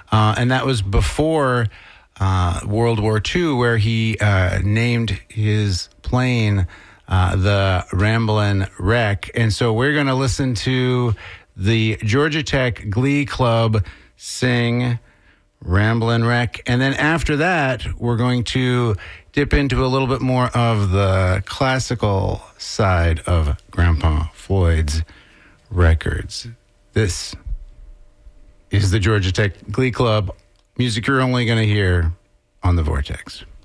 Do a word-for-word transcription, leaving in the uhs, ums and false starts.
Uh, and that was before uh, World War Two, where he uh, named his plane uh, the Ramblin' Wreck. And so we're going to listen to the Georgia Tech Glee Club sing Ramblin' Wreck. And then after that, we're going to dip into a little bit more of the classical side of Grandpa Floyd's records. This is the Georgia Tech Glee Club. Music you're only going to hear on The Vortex.